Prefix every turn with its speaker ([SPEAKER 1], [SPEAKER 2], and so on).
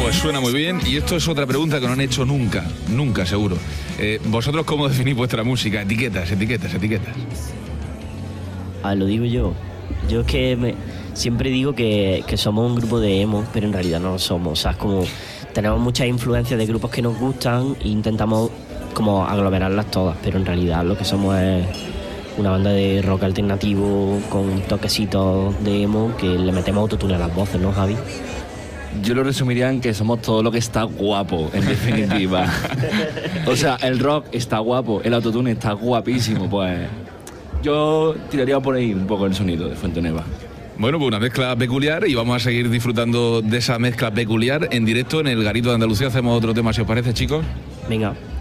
[SPEAKER 1] Pues suena muy bien, y esto es otra pregunta que no han hecho nunca, seguro. ¿Vosotros cómo definís vuestra música? Etiquetas.
[SPEAKER 2] Lo digo yo. Yo es que siempre digo que somos un grupo de emo, pero en realidad no lo somos. O sea, es como tenemos muchas influencias de grupos que nos gustan e intentamos como aglomerarlas todas, pero en realidad lo que somos es una banda de rock alternativo con toquecitos de emo que le metemos autotune a las voces, ¿no, Javi?
[SPEAKER 3] Yo lo resumiría en que somos todo lo que está guapo, en definitiva. O sea, el rock está guapo, el autotune está guapísimo, pues yo tiraría por ahí un poco el sonido de Fuente Nueva.
[SPEAKER 1] Bueno, pues una mezcla peculiar, y vamos a seguir disfrutando de esa mezcla peculiar en directo en el Garito de Andalucía. Hacemos otro tema, si os parece, chicos.
[SPEAKER 2] Venga.